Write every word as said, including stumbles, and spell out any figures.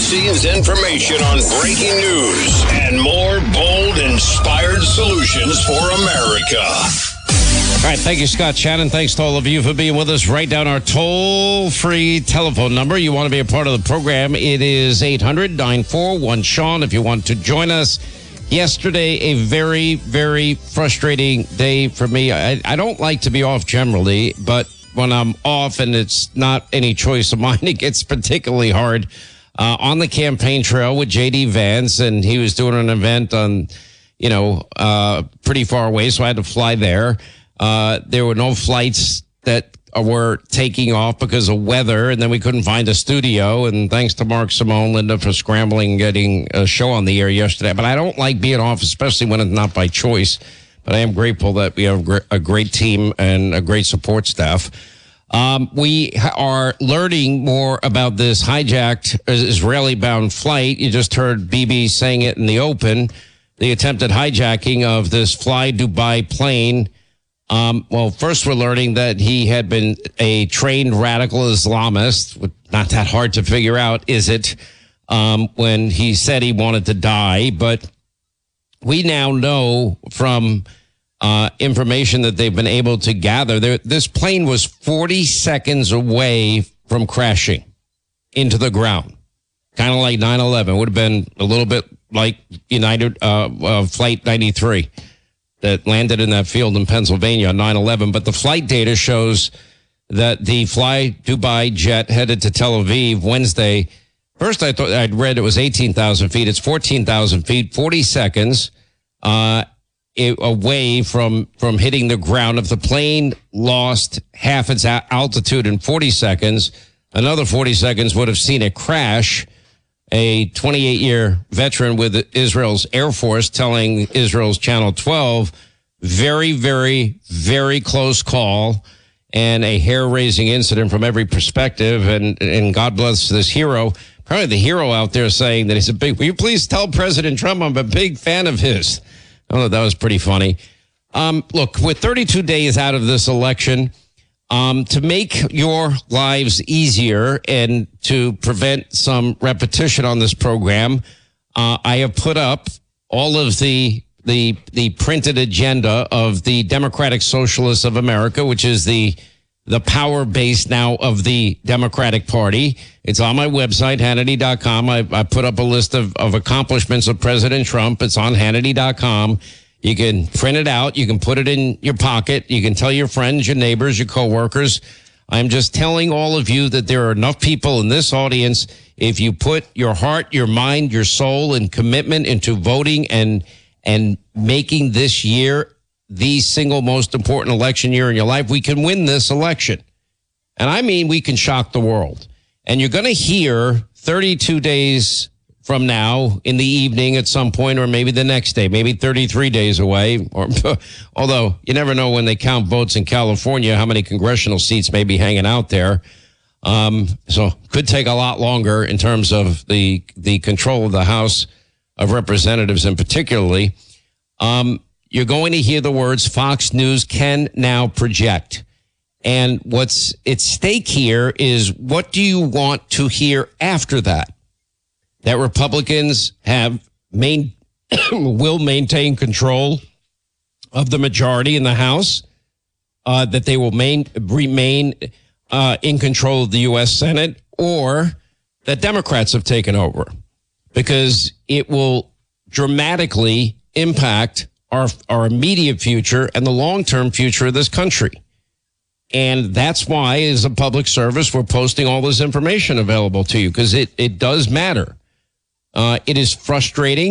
behind-the-scenes information on breaking news and more bold, inspired solutions for America. All right, thank you, Scott Shannon. Thanks to all of you for being with us. Write down our toll-free telephone number. You want to be a part of the program. It is eight hundred, nine four one, Sean if you want to join us. Yesterday, a very, very frustrating day for me. I, I don't like to be off generally, but when I'm off and it's not any choice of mine, it gets particularly hard. Uh, on the campaign trail with J D Vance, and he was doing an event on, you know, uh, pretty far away, so I had to fly there. Uh, there were no flights that were taking off because of weather, and then we couldn't find a studio. And thanks to Mark Simone, Linda, for scrambling and getting a show on the air yesterday. But I don't like being off, especially when it's not by choice. But I am grateful that we have a great team and a great support staff. Um, we are learning more about this hijacked Israeli-bound flight. You just heard Bibi saying it in the open, the attempted hijacking of this Fly Dubai plane. Um, well, first we're learning that he had been a trained radical Islamist. Not that hard to figure out, is it, um, when he said he wanted to die. But we now know from uh, information that they've been able to gather, there, this plane was forty seconds away from crashing into the ground. Kind of like nine eleven. Would have been a little bit like United uh, uh, Flight ninety-three. That landed in that field in Pennsylvania on nine eleven. But the flight data shows that the Fly Dubai jet headed to Tel Aviv Wednesday. First, I thought I'd read it was eighteen thousand feet. It's fourteen thousand feet, forty seconds uh, it, away from, from hitting the ground. If the plane lost half its a- altitude in forty seconds, another forty seconds would have seen it crash. A twenty-eight-year veteran with Israel's Air Force telling Israel's Channel twelve, very, very, very close call and a hair-raising incident from every perspective. And, and God bless this hero. Probably the hero out there saying that he's a big, will you please tell President Trump I'm a big fan of his? Oh, that was pretty funny. Um, look, we're thirty-two days out of this election. Um, to make your lives easier and to prevent some repetition on this program, uh, I have put up all of the the the printed agenda of the Democratic Socialists of America, which is the the power base now of the Democratic Party. It's on my website, Hannity dot com. I, I put up a list of, of accomplishments of President Trump. It's on Hannity dot com. You can print it out. You can put it in your pocket. You can tell your friends, your neighbors, your coworkers. I'm just telling all of you that there are enough people in this audience. If you put your heart, your mind, your soul, and commitment into voting and and making this year the single most important election year in your life, we can win this election. And I mean, we can shock the world. And you're going to hear thirty-two days from now in the evening at some point, or maybe the next day, maybe thirty-three days away. Or, although you never know when they count votes in California, how many congressional seats may be hanging out there. Um, so could take a lot longer in terms of the the control of the House of Representatives, and particularly, um, you're going to hear the words Fox News can now project. And what's at stake here is, what do you want to hear after that? That Republicans have main will maintain control of the majority in the House, uh, that they will main, remain uh, in control of the U S Senate, or that Democrats have taken over, because it will dramatically impact our our immediate future and the long-term future of this country. And that's why, as a public service, we're posting all this information available to you, because it, it does matter. Uh, it is frustrating.